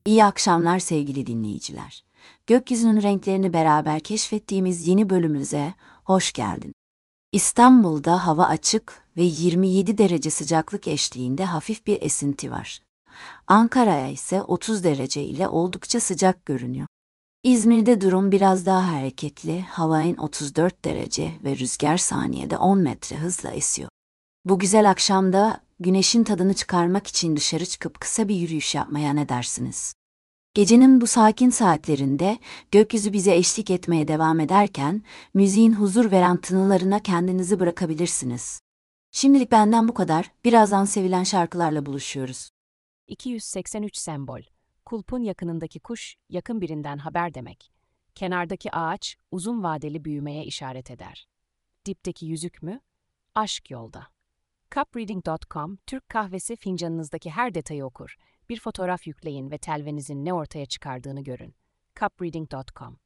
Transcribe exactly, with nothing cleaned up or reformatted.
İyi akşamlar sevgili dinleyiciler. Gökyüzünün renklerini beraber keşfettiğimiz yeni bölümümüze hoş geldin. İstanbul'da hava açık ve yirmi yedi derece sıcaklık eşliğinde hafif bir esinti var. Ankara'ya ise otuz derece ile oldukça sıcak görünüyor. İzmir'de durum biraz daha hareketli, hava en otuz dört derece ve rüzgar saniyede on metre hızla esiyor. Bu güzel akşamda güneşin tadını çıkarmak için dışarı çıkıp kısa bir yürüyüş yapmaya ne dersiniz? Gecenin bu sakin saatlerinde gökyüzü bize eşlik etmeye devam ederken müziğin huzur veren tınılarına kendinizi bırakabilirsiniz. Şimdilik benden bu kadar. Birazdan sevilen şarkılarla buluşuyoruz. iki yüz seksen üç sembol. Kulpun yakınındaki kuş, yakın birinden haber demek. Kenardaki ağaç, uzun vadeli büyümeye işaret eder. Dipteki yüzük mü? Aşk yolda. cupreading nokta com, Türk kahvesi fincanınızdaki her detayı okur. Bir fotoğraf yükleyin ve telvenizin ne ortaya çıkardığını görün. cupreading nokta com